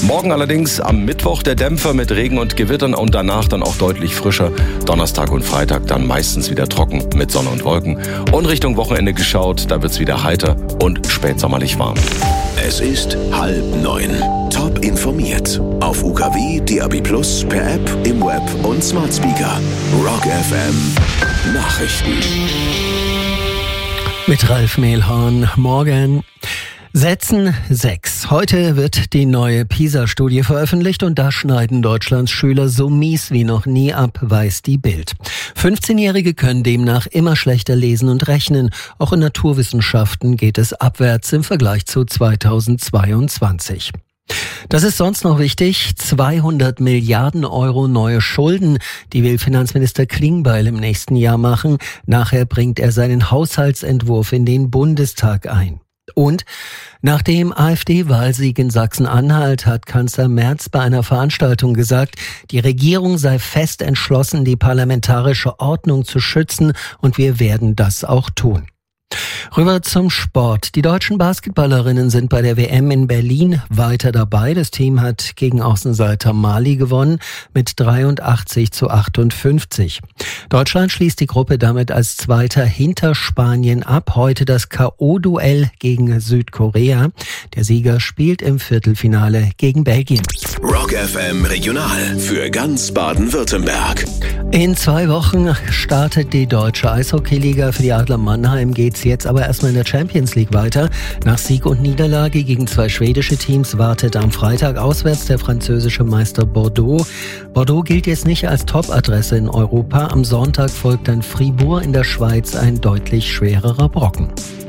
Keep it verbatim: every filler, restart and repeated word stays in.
Morgen allerdings am Mittwoch der Dämpfer mit Regen und Gewittern und danach dann auch deutlich frischer. Donnerstag und Freitag dann meistens wieder trocken mit Sonne und Wolken. Und Richtung Wochenende geschaut, da wird's wieder heiter und spätsommerlich warm. Es ist halb neun. Top informiert. Auf U K W, D A B Plus, per App, im Web und Smart Speaker. Rock F M Nachrichten. Mit Ralf Mehlhorn. Morgen. Sätzen sechs. Heute wird die neue PISA-Studie veröffentlicht und da schneiden Deutschlands Schüler so mies wie noch nie ab, weiß die Bild. fünfzehnjährige können demnach immer schlechter lesen und rechnen. Auch in Naturwissenschaften geht es abwärts im Vergleich zu zweitausendzweiundzwanzig. Das ist sonst noch wichtig. zweihundert Milliarden Euro neue Schulden, die will Finanzminister Klingbeil im nächsten Jahr machen. Nachher bringt er seinen Haushaltsentwurf in den Bundestag ein. Und nach dem AfD-Wahlsieg in Sachsen-Anhalt hat Kanzler Merz bei einer Veranstaltung gesagt, die Regierung sei fest entschlossen, die parlamentarische Ordnung zu schützen, und wir werden das auch tun. Rüber zum Sport. Die deutschen Basketballerinnen sind bei der W M in Berlin weiter dabei. Das Team hat gegen Außenseiter Mali gewonnen mit dreiundachtzig zu achtundfünfzig. Deutschland schließt die Gruppe damit als Zweiter hinter Spanien ab. Heute das K O-Duell gegen Südkorea. Der Sieger spielt im Viertelfinale gegen Belgien. Rock F M Regional für ganz Baden-Württemberg. In zwei Wochen startet die deutsche Eishockeyliga. Für die Adler Mannheim geht's jetzt aber erstmal in der Champions League weiter. Nach Sieg und Niederlage gegen zwei schwedische Teams wartet am Freitag auswärts der französische Meister Bordeaux. Bordeaux gilt jetzt nicht als Top-Adresse in Europa. Am Sonntag folgt dann Fribourg in der Schweiz, ein deutlich schwererer Brocken.